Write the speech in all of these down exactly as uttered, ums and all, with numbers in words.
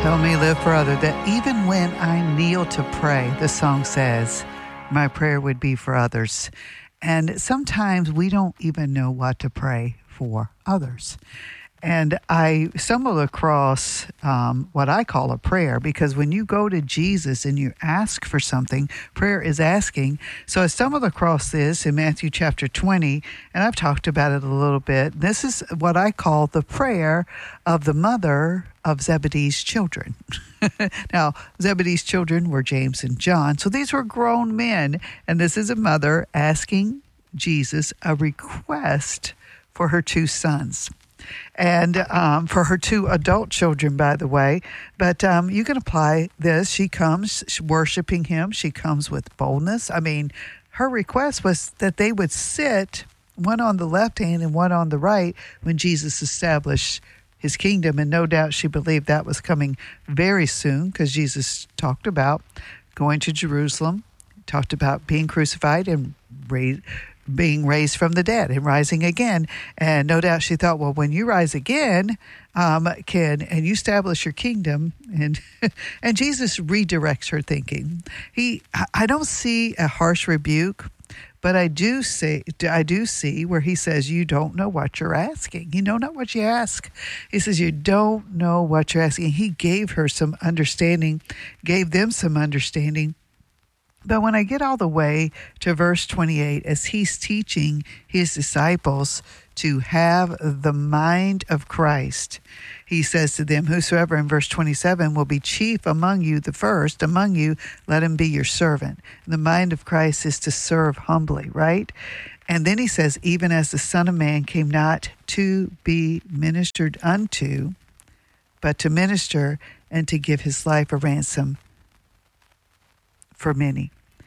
Help me live for others, that even when I kneel to pray, the song says, my prayer would be for others. And sometimes we don't even know what to pray for others. And I stumbled across um, what I call a prayer, because when you go to Jesus and you ask for something, prayer is asking. So I stumbled across this in Matthew chapter twenty, and I've talked about it a little bit. This is what I call the prayer of the mother of Zebedee's children. Now, Zebedee's children were James and John, so these were grown men, and this is a mother asking Jesus a request for her two sons. And um, for her two adult children, by the way. But um, you can apply this. She comes worshiping him. She comes with boldness. I mean, her request was that they would sit, one on the left hand and one on the right, when Jesus established his kingdom. And no doubt she believed that was coming very soon, because Jesus talked about going to Jerusalem, talked about being crucified and raised, being raised from the dead and rising again. And no doubt she thought, well, when you rise again, um, can and you establish your kingdom, and and Jesus redirects her thinking. He, I don't see a harsh rebuke, but I do see, I do see where he says, you don't know what you're asking. You know not what you ask. He says, you don't know what you're asking. He gave her some understanding, gave them some understanding. But when I get all the way to verse twenty-eight, as he's teaching his disciples to have the mind of Christ, he says to them, whosoever, in verse twenty-seven, will be chief among you, the first among you, let him be your servant. And the mind of Christ is to serve humbly, right? And then he says, even as the Son of Man came not to be ministered unto, but to minister and to give his life a ransom for many.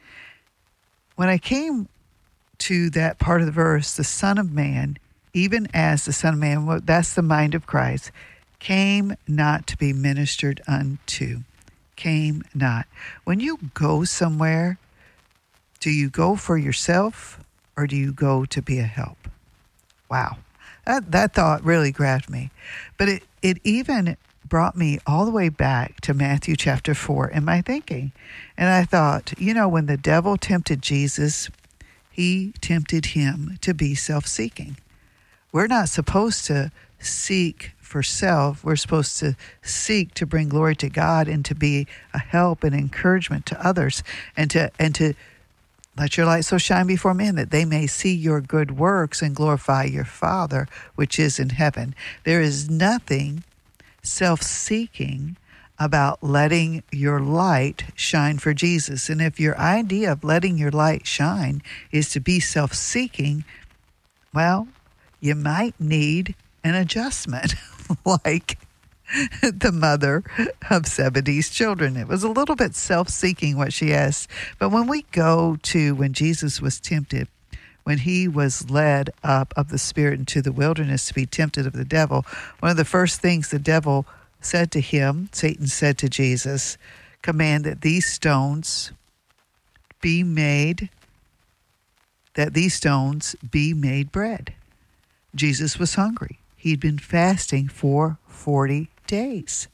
When I came to that part of the verse, the Son of Man, even as the Son of Man, that's the mind of Christ, came not to be ministered unto. Came not. When you go somewhere, do you go for yourself or do you go to be a help? Wow. That, that thought really grabbed me. But it, it even brought me all the way back to Matthew chapter four in my thinking. And I thought, you know, when the devil tempted Jesus, he tempted him to be self-seeking. We're not supposed to seek for self. We're supposed to seek to bring glory to God and to be a help and encouragement to others, and to and to let your light so shine before men that they may see your good works and glorify your Father which is in heaven. There is nothing self-seeking about letting your light shine for Jesus. And if your idea of letting your light shine is to be self-seeking, well, you might need an adjustment like the mother of Zebedee's children. It was a little bit self-seeking what she asked. But when we go to when Jesus was tempted, when he was led up of the Spirit into the wilderness to be tempted of the devil, one of the first things the devil said to him, Satan said to Jesus, command that these stones be made, that these stones be made bread. Jesus was hungry. He'd been fasting for forty days.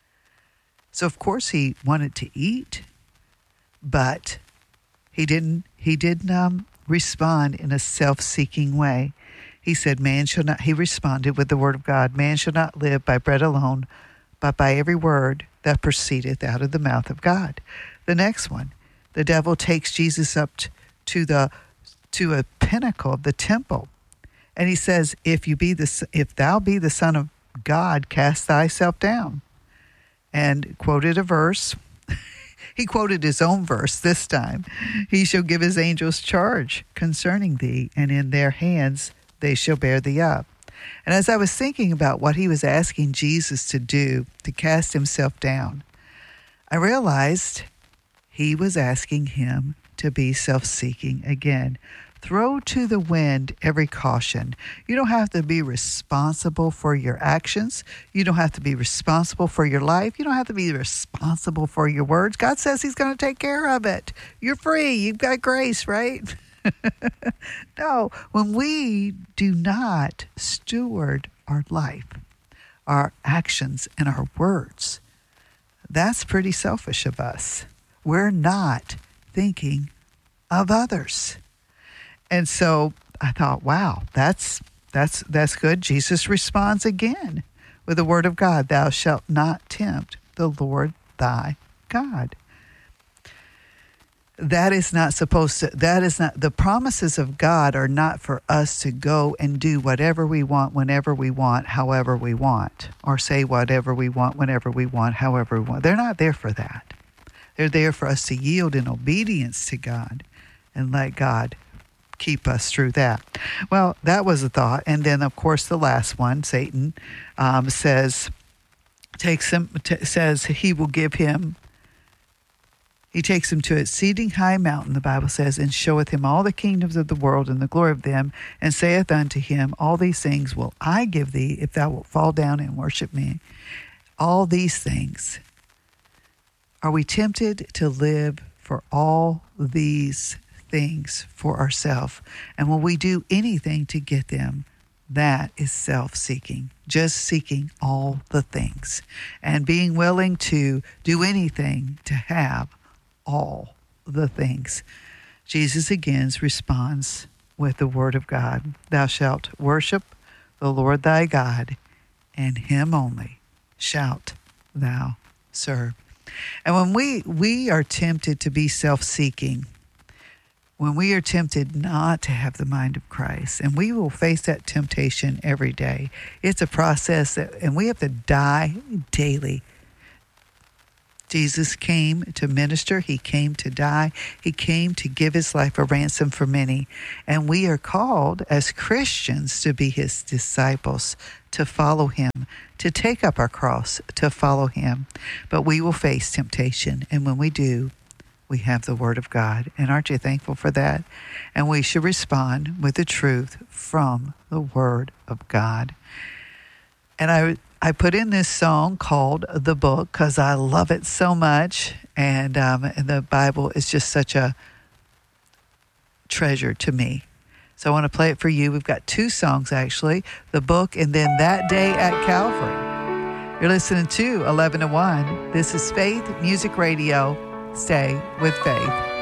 So of course he wanted to eat, but he didn't, he didn't, um, respond in a self-seeking way. He said, man shall not, he responded with the word of God, man shall not live by bread alone, but by every word that proceedeth out of the mouth of God. The next one, the devil takes Jesus up t- to the to a pinnacle of the temple, and he says, if you be the if thou be the Son of God, cast thyself down. And quoted a verse. He quoted his own verse this time. He shall give his angels charge concerning thee, and in their hands they shall bear thee up. And as I was thinking about what he was asking Jesus to do, to cast himself down, I realized he was asking him to be self-seeking again. Throw to the wind every caution. You don't have to be responsible for your actions. You don't have to be responsible for your life. You don't have to be responsible for your words. God says he's going to take care of it. You're free. You've got grace, right? No, when we do not steward our life, our actions, and our words, that's pretty selfish of us. We're not thinking of others. And so I thought, wow, that's that's that's good. Jesus responds again with the word of God, thou shalt not tempt the Lord thy God. That is not supposed to, that is not, the promises of God are not for us to go and do whatever we want, whenever we want, however we want, or say whatever we want, whenever we want, however we want. They're not there for that. They're there for us to yield in obedience to God and let God keep us through that. Well, that was a thought. And then, of course, the last one, Satan um, says, takes him, t- says he will give him, he takes him to an exceeding high mountain, the Bible says, and showeth him all the kingdoms of the world and the glory of them, and saith unto him, all these things will I give thee, if thou wilt fall down and worship me. All these things. Are we tempted to live for all these things for ourselves? And when we do anything to get them, that is self-seeking, just seeking all the things and being willing to do anything to have all the things. Jesus again responds with the word of God. Thou shalt worship the Lord thy God, and him only shalt thou serve. And when we, we are tempted to be self-seeking, when we are tempted not to have the mind of Christ, and we will face that temptation every day. It's a process, that, and we have to die daily. Jesus came to minister. He came to die. He came to give his life a ransom for many. And we are called as Christians to be his disciples, to follow him, to take up our cross, to follow him. But we will face temptation. And when we do, we have the word of God. And aren't you thankful for that? And we should respond with the truth from the word of God. And I I put in this song called The Book because I love it so much. And, um, and the Bible is just such a treasure to me. So I want to play it for you. We've got two songs, actually. The Book and then That Day at Calvary. You're listening to eleven to one. This is Faith Music Radio. Stay with faith.